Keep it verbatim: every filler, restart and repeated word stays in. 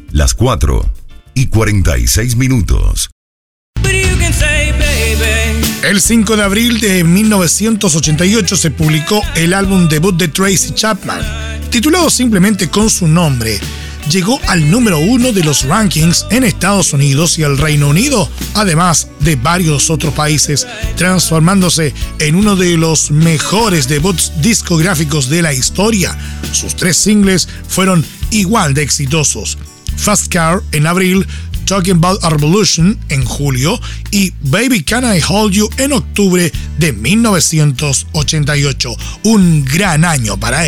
las cuatro y cuarenta y seis minutos. El cinco de abril de mil novecientos ochenta y ocho se publicó el álbum debut de Tracy Chapman, titulado simplemente con su nombre. Llegó al número uno de los rankings en Estados Unidos y el Reino Unido, además de varios otros países, transformándose en uno de los mejores debuts discográficos de la historia. Sus tres singles fueron igual de exitosos: Fast Car en abril, Talking About a Revolution en julio y Baby Can I Hold You en octubre de mil novecientos ochenta y ocho. Un gran año para él.